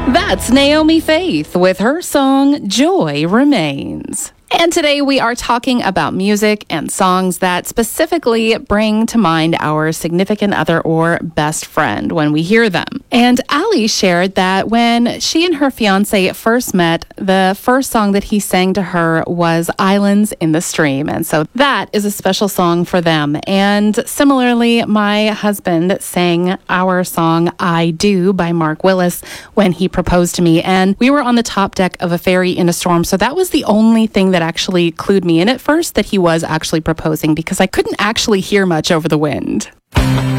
That's Naomi Faith with her song, Joy Remains. And today we are talking about music and songs that specifically bring to mind our significant other or best friend when we hear them. And Ali shared that when she and her fiance first met, the first song that he sang to her was Islands in the Stream. And so that is a special song for them. And similarly, my husband sang our song I Do by Mark Willis when he proposed to me. And we were on the top deck of a ferry in a storm. So that was the only thing that actually clued me in at first that he was actually proposing, because I couldn't actually hear much over the wind.